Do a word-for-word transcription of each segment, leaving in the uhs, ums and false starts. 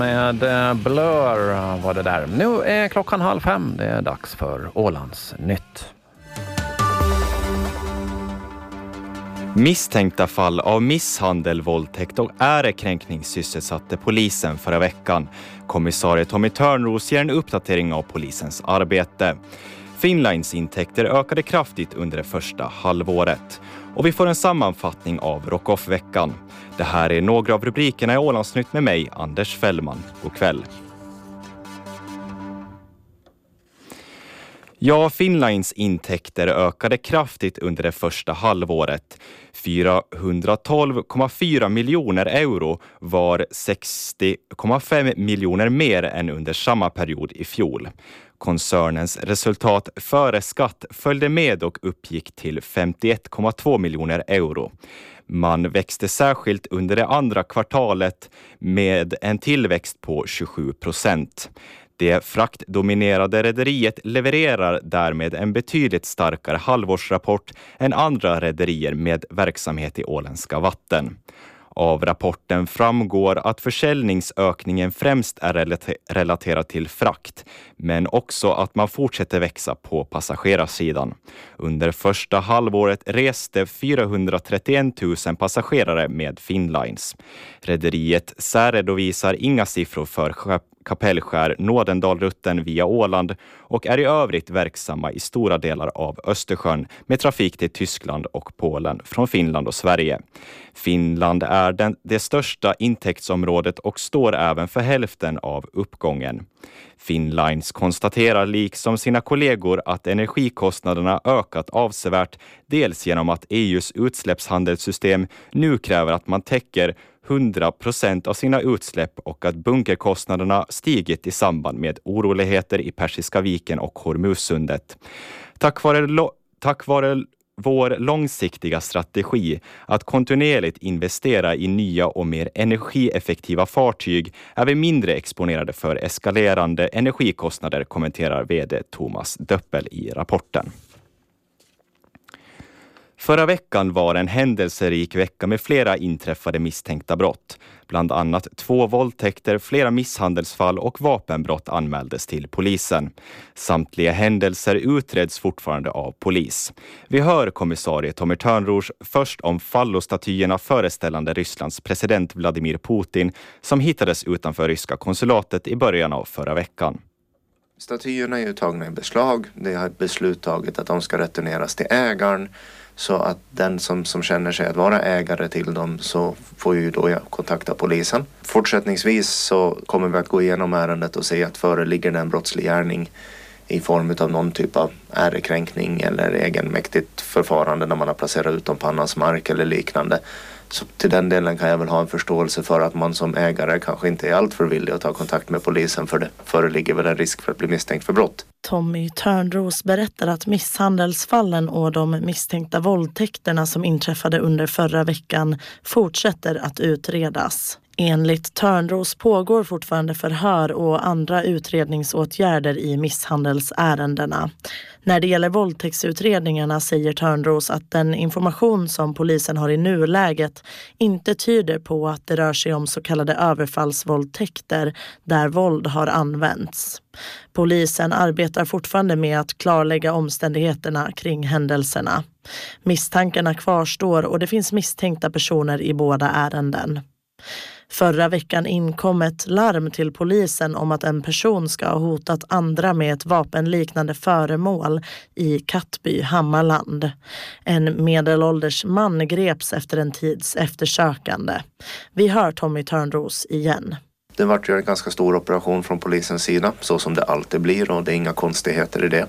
Med eh, Blur eh, var det där. Nu är klockan halv fem. Det är dags för Ålands nytt. Misstänkta fall av misshandel, våldtäkt och ärekränkning sysselsatte polisen förra veckan. Kommissarie Tommy Törnros ger en uppdatering av polisens arbete. Finnlines intäkter ökade kraftigt under det första halvåret. Och vi får en sammanfattning av Rock-Off-veckan. Det här är några av rubrikerna i Ålandsnytt med mig, Anders Fällman. God kväll. Ja, Finnlines intäkter ökade kraftigt under det första halvåret. fyrahundratolv komma fyra miljoner euro var sextio komma fem miljoner mer än under samma period i fjol. Koncernens resultat före skatt följde med och uppgick till femtioett komma två miljoner euro. Man växte särskilt under det andra kvartalet med en tillväxt på tjugosju procent. Det fraktdominerade rederiet levererar därmed en betydligt starkare halvårsrapport än andra rederier med verksamhet i åländska vatten. Av rapporten framgår att försäljningsökningen främst är relaterad till frakt, men också att man fortsätter växa på passagerarsidan. Under första halvåret reste fyrahundratrettioett tusen passagerare med Finnlines. Rederiet särredovisar inga siffror för Kapellskär, Nådendalrutten via Åland och är i övrigt verksamma i stora delar av Östersjön med trafik till Tyskland och Polen från Finland och Sverige. Finland är den, det största intäktsområdet och står även för hälften av uppgången. Finnlines konstaterar liksom sina kollegor att energikostnaderna ökat avsevärt, dels genom att E U:s utsläppshandelssystem nu kräver att man täcker hundra procent av sina utsläpp och att bunkerkostnaderna stigit i samband med oroligheter i Persiska viken och Hormuzsundet. Tack vare, lo- tack vare vår långsiktiga strategi att kontinuerligt investera i nya och mer energieffektiva fartyg är vi mindre exponerade för eskalerande energikostnader, kommenterar vd Thomas Döppel i rapporten. Förra veckan var en händelserik vecka med flera inträffade misstänkta brott. Bland annat två våldtäkter, flera misshandelsfall och vapenbrott anmäldes till polisen. Samtliga händelser utreds fortfarande av polis. Vi hör kommissarie Tommy Törnros först om fallostatyerna föreställande Rysslands president Vladimir Putin som hittades utanför ryska konsulatet i början av förra veckan. Statyerna är ju tagna i beslag. Det har beslut tagit att de ska returneras till ägaren. Så att den som, som känner sig att vara ägare till dem så får ju då kontakta polisen. Fortsättningsvis så kommer vi att gå igenom ärendet och se att föreligger en brottslig gärning i form av någon typ av ärekränkning eller egenmäktigt förfarande när man har placerat ut dem på annans mark eller liknande. Så till den delen kan jag väl ha en förståelse för att man som ägare kanske inte är allt för villig att ta kontakt med polisen, för det föreligger väl en risk för att bli misstänkt för brott. Tommy Törnros berättar att misshandelsfallen och de misstänkta våldtäkterna som inträffade under förra veckan fortsätter att utredas. Enligt Törnros pågår fortfarande förhör och andra utredningsåtgärder i misshandelsärendena. När det gäller våldtäktsutredningarna säger Törnros att den information som polisen har i nuläget inte tyder på att det rör sig om så kallade överfallsvåldtäkter där våld har använts. Polisen arbetar fortfarande med att klarlägga omständigheterna kring händelserna. Misstankarna kvarstår och det finns misstänkta personer i båda ärenden. Förra veckan inkom ett larm till polisen om att en person ska ha hotat andra med ett vapenliknande föremål i Kattby, Hammarland. En medelålders man greps efter en tids eftersökande. Vi hör Tommy Törnros igen. Det var ju en ganska stor operation från polisens sida, så som det alltid blir, och det är inga konstigheter i det.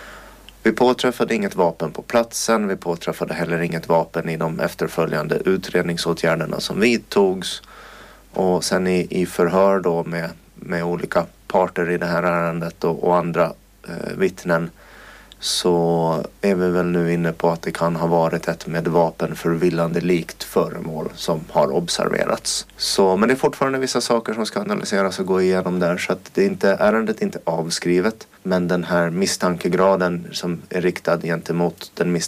Vi påträffade inget vapen på platsen, vi påträffade heller inget vapen i de efterföljande utredningsåtgärderna som vidtogs. Och sen i, i förhör då med, med olika parter i det här ärendet och, och andra eh, vittnen, så är vi väl nu inne på att det kan ha varit ett med vapen förvillande likt föremål som har observerats. Så, men det är fortfarande vissa saker som ska analyseras och gå igenom där, så att det inte, ärendet är inte avskrivet. Men den här misstankegraden som är riktad gentemot den misstänkta